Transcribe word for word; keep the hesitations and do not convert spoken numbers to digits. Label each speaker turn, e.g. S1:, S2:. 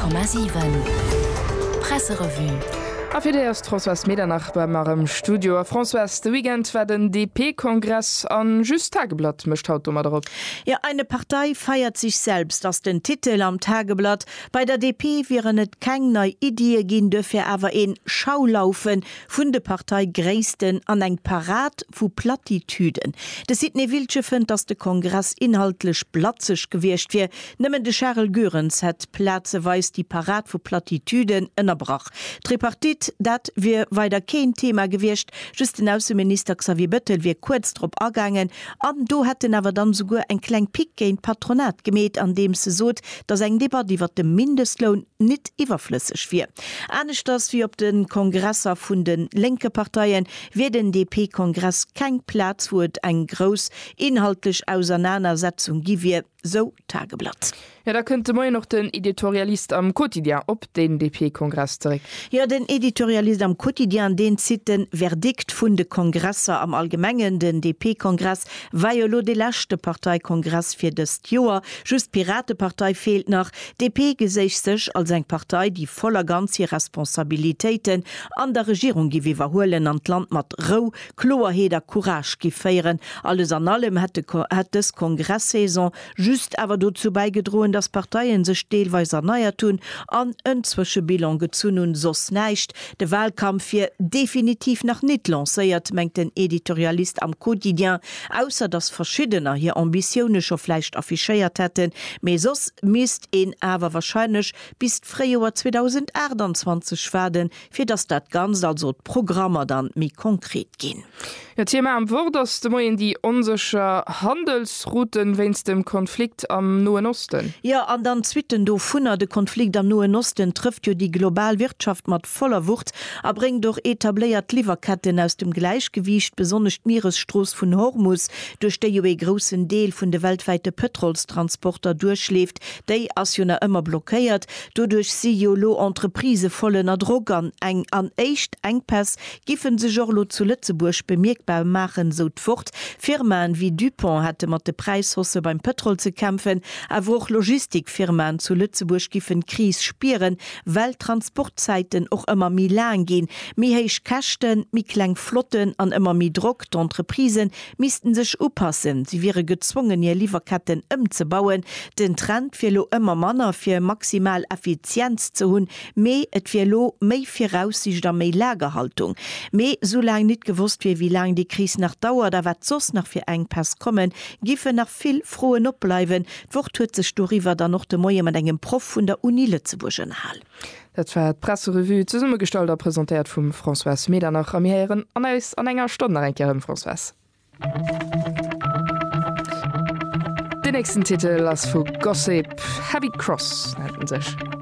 S1: Komma sieben Presserevue.
S2: Afir erst François Medernach beim marem Studio. François, de Weekend war den D P-Kongress an just Tageblatt mecht haut drauf.
S3: Ja, eine Partei feiert sich selbst aus den Titel am Tageblatt. Bei der D P wäre net kein neu Idee gin dürfe aber en Schaulaufen vun de Partei gräisten an eng Parat vu Plattitüden. De Sidney Wilsche findt, dass de Kongress inhaltlich platzig gewircht wie. Nimmen de Charles Görens hat Platzeweis die Parat vu Plattitüden ënnerbrach. Tripartit dat wir weiter kein Thema gewircht, just den Außenminister Xavier Bettel wir kurz drop ergangen, an do hätten aber dann sogar ein klein Pik gegen Patronat gemäht, an dem se sot, dass eng Debatte die wat dem Mindestlohn nicht überflüssig wird. Anders das wie op den Kongresser vun den linke Parteien wird den D P-Kongress kein Platz wo eng groß inhaltlich Auseinandersetzung gi wir so Tageblatt.
S2: Ja, da könnte man noch den Editorialist am Quotidien op den D P-Kongress zurück.
S3: Ja, den Editorialist am Quotidien den zitten Verdikt vun de Kongresser am Allgemengen den D P-Kongress Vaiolo de lachte Parteikongress fir des Joer just Piratepartei fehlt nach. D P gesicht sech als eng Partei, die voller ganze Responsabilitäten an der Regierung giwiwerhoelen an Land mat Ro, Kloerheder Courage geféieren. Alles an allem hätte es Kongresssaison just aber dazu beigedrohen, dass Parteien se steelweiser neier tun an ënzwesche Bilan gezun und sos neicht. De Wahlkampf fir definitiv nach net lancéiert, mengt den Editorialist am Quotidien, ausser dass verschiedener hier ambitionischer Fleisch affichéiert hätten. Me sos mist en awer wahrscheinlich bis Freijoer zwanzig achtundzwanzig werden, fir dass dat ganz also Programmer dann mi konkret gin.
S2: Ja, Thema am Wurderste moien die onsche Handelsrouten wenn's dem Konflikt am Nahen Osten.
S3: Ja, an dann zwitten do vunner de Konflikt am Nahen Osten trifft jo die Globalwirtschaft mat voller Wucht, a bringt doch etabliert Lieferketten aus dem Gleichgewicht, besonders Meeresstroß vun Hormus, durch der jo e großen Deel vun de weltweite Petrolstransporter durchschläft, déi as jo immer blockiert, dodurch si Jolo Entreprise vollener Drogern eng an echt engpass giffen se Jorlo zu Lützeburg bemerkbar machen so fort. Firmen wie Dupont hatte mat de Preishosse beim Petrol zu kämpfen, a woch Logistikfirmen zu Lützeburg giffen Kris spieren, weil Transportzeiten auch immer mi lang gehen. Mi heich Kächten, mi kleng Flotten an immer mi Druck d'Entreprisen missten sich oppassen. Sie wäre gezwungen, ihr Lieferketten umzubauen. Den Trend fir lo immer Manner fir maximal Effizienz zu hun, me et fir lo méi fir Aussicht der méi Lagerhaltung. Me so lang nicht gewusst wie wie lang die Krise nach dauert, da wat sos nach fir Engpass kommen, gife nach viel frohen opbleiben, wo huet sech Storiwer dann noch de Moie mat engem Prof vun der Uni Lützeburgen hall.
S2: Dat war d Presserevue zu Summe gestalter präsentiert vum François Medernach am Herren an eis an enger Stunde enkerem François. Den nächsten Titel ass vu Gossip Heavy Cross nannten sech.